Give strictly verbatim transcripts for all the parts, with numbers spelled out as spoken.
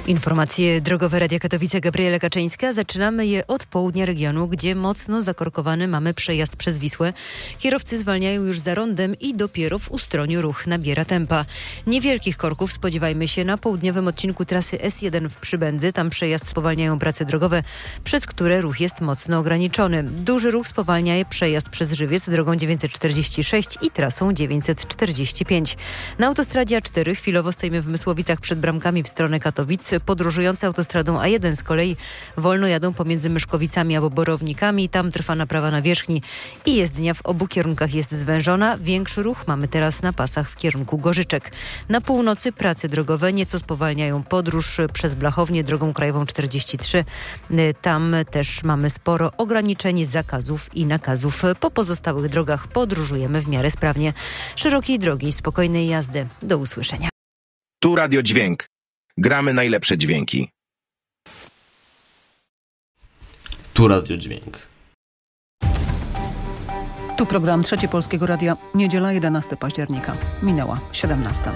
Informacje drogowe Radia Katowice, Gabriela Kaczyńska. Zaczynamy je od południa regionu, gdzie mocno zakorkowany mamy przejazd przez Wisłę. Kierowcy zwalniają już za rondem i dopiero w Ustroniu ruch nabiera tempa. Niewielkich korków spodziewajmy się na południowym odcinku trasy S jeden w Przybędzy. Tam przejazd spowalniają prace drogowe, przez które ruch jest mocno ograniczony. Duży ruch spowalnia przejazd przez Żywiec drogą dziewięćset czterdzieści sześć i trasą dziewięćset czterdzieści pięć. Na autostradzie A cztery chwilowo stoimy w Mysłowicach przed bramkami w stronę Katowic. Podróżujący autostradą A jeden z kolei wolno jadą pomiędzy Myszkowicami albo Borownikami. Tam trwa naprawa nawierzchni i jezdnia w obu kierunkach jest zwężona. Większy ruch mamy teraz na pasach w kierunku Gorzyczek. Na północy prace drogowe nieco spowalniają podróż przez Blachownię drogą krajową czterdzieści trzy. Tam też mamy sporo ograniczeń, zakazów i nakazów. Po pozostałych drogach podróżujemy w miarę sprawnie. Szerokiej drogi, spokojnej jazdy. Do usłyszenia. Tu Radio Dźwięk. Gramy najlepsze dźwięki. Tu Radio Dźwięk. Tu program Trzeci Polskiego Radia. Niedziela jedenastego października. Minęła siedemnasta.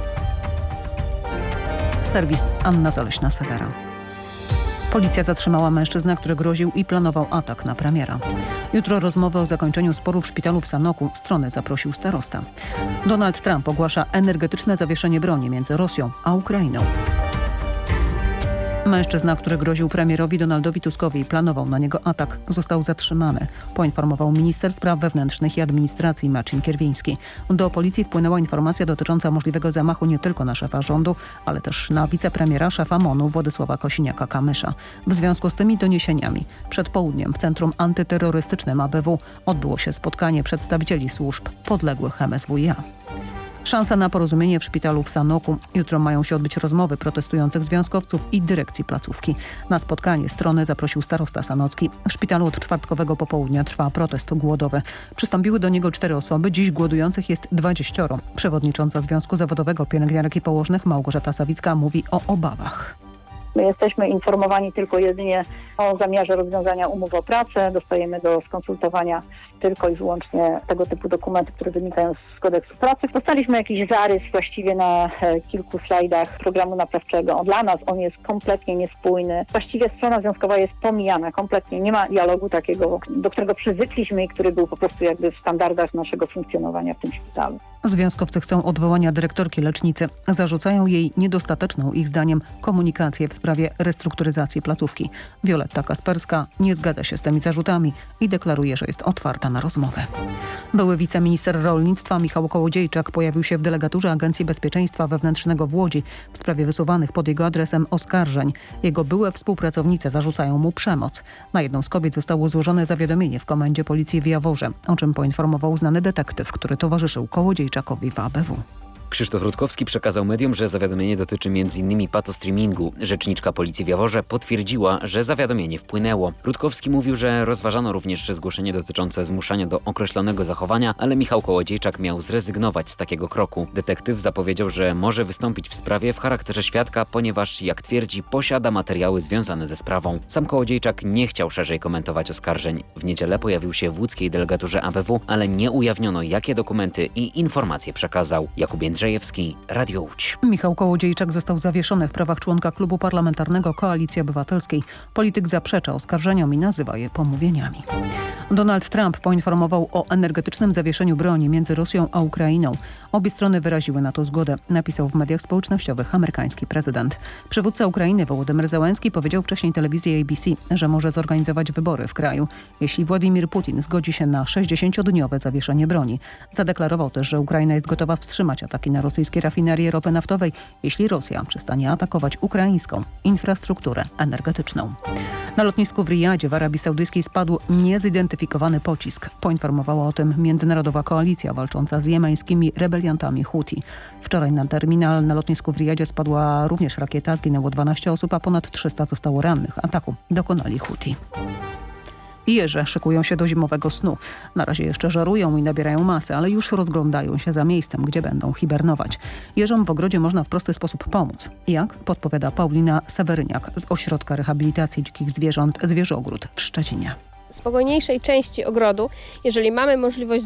Serwis Anna Zaleśna-Sewera. Policja zatrzymała mężczyznę, który groził i planował atak na premiera. Jutro rozmowy o zakończeniu sporu w szpitalu w Sanoku. Stronę zaprosił starosta. Donald Trump ogłasza energetyczne zawieszenie broni między Rosją a Ukrainą. Mężczyzna, który groził premierowi Donaldowi Tuskowi i planował na niego atak, został zatrzymany, poinformował minister spraw wewnętrznych i administracji Marcin Kierwiński. Do policji wpłynęła informacja dotycząca możliwego zamachu nie tylko na szefa rządu, ale też na wicepremiera, szefa MON-u Władysława Kosiniaka-Kamysza. W związku z tymi doniesieniami przed południem w Centrum Antyterrorystycznym A B W odbyło się spotkanie przedstawicieli służb podległych M S W iA. Szansa na porozumienie w szpitalu w Sanoku. Jutro mają się odbyć rozmowy protestujących związkowców i dyrekcji placówki. Na spotkanie strony zaprosił starosta sanocki. W szpitalu od czwartkowego popołudnia trwa protest głodowy. Przystąpiły do niego cztery osoby, dziś głodujących jest dwudziestu. Przewodnicząca Związku Zawodowego Pielęgniarek i Położnych Małgorzata Sawicka mówi o obawach. My jesteśmy informowani tylko jedynie o zamiarze rozwiązania umów o pracę. Dostajemy do skonsultowania tylko i wyłącznie tego typu dokumenty, które wynikają z kodeksu pracy. Dostaliśmy jakiś zarys właściwie na kilku slajdach programu naprawczego. Dla nas on jest kompletnie niespójny. Właściwie strona związkowa jest pomijana kompletnie. Nie ma dialogu takiego, do którego przyzwykliśmy i który był po prostu jakby w standardach naszego funkcjonowania w tym szpitalu. Związkowcy chcą odwołania dyrektorki lecznicy. Zarzucają jej niedostateczną, ich zdaniem, komunikację w sprawie restrukturyzacji placówki. Wioletta Kasperska nie zgadza się z tymi zarzutami i deklaruje, że jest otwarta na rozmowę. Były wiceminister rolnictwa Michał Kołodziejczak pojawił się w delegaturze Agencji Bezpieczeństwa Wewnętrznego w Łodzi w sprawie wysuwanych pod jego adresem oskarżeń. Jego byłe współpracownice zarzucają mu przemoc. Na jedną z kobiet zostało złożone zawiadomienie w komendzie policji w Jaworze, o czym poinformował znany detektyw, który towarzyszył Kołodziejczakowi w A B W. Krzysztof Rutkowski przekazał mediom, że zawiadomienie dotyczy między innymi patostreamingu. Rzeczniczka policji w Jaworze potwierdziła, że zawiadomienie wpłynęło. Rutkowski mówił, że rozważano również zgłoszenie dotyczące zmuszania do określonego zachowania, ale Michał Kołodziejczak miał zrezygnować z takiego kroku. Detektyw zapowiedział, że może wystąpić w sprawie w charakterze świadka, ponieważ, jak twierdzi, posiada materiały związane ze sprawą. Sam Kołodziejczak nie chciał szerzej komentować oskarżeń. W niedzielę pojawił się w łódzkiej delegaturze A B W, ale nie ujawniono, jakie dokumenty i informacje przekazał. Jakub Jędrzejewski, Radio Łódź. Michał Kołodziejczak został zawieszony w prawach członka klubu parlamentarnego Koalicji Obywatelskiej. Polityk zaprzecza oskarżeniom i nazywa je pomówieniami. Donald Trump poinformował o energetycznym zawieszeniu broni między Rosją a Ukrainą. Obie strony wyraziły na to zgodę, napisał w mediach społecznościowych amerykański prezydent. Przywódca Ukrainy Wołodymyr Zełenski powiedział wcześniej telewizji A B C, że może zorganizować wybory w kraju, jeśli Władimir Putin zgodzi się na sześćdziesięciodniowe zawieszenie broni. Zadeklarował też, że Ukraina jest gotowa wstrzymać ataki na rosyjskie rafinerie ropy naftowej, jeśli Rosja przestanie atakować ukraińską infrastrukturę energetyczną. Na lotnisku w Rijadzie w Arabii Saudyjskiej spadł niezidentyfikowany pocisk. Poinformowała o tym międzynarodowa koalicja walcząca z jemeńskimi rebeliantami Huti. Wczoraj na terminal na lotnisku w Rijadzie spadła również rakieta, zginęło dwanaście osób, a ponad trzysta zostało rannych. Ataku dokonali Huti. Jeże szykują się do zimowego snu. Na razie jeszcze żarują i nabierają masy, ale już rozglądają się za miejscem, gdzie będą hibernować. Jeżom w ogrodzie można w prosty sposób pomóc. Jak? Podpowiada Paulina Seweryniak z Ośrodka Rehabilitacji Dzikich Zwierząt Zwierzogród w Szczecinie. spokojniejszej części ogrodu, jeżeli mamy możliwość